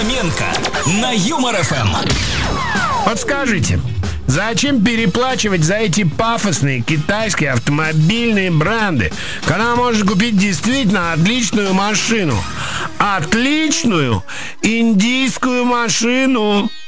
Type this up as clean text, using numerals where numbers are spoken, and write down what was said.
Хоменко на Юмор ФМ. Вот скажите, зачем переплачивать за эти пафосные китайские автомобильные бренды, когда можно купить действительно отличную машину? Отличную индийскую машину.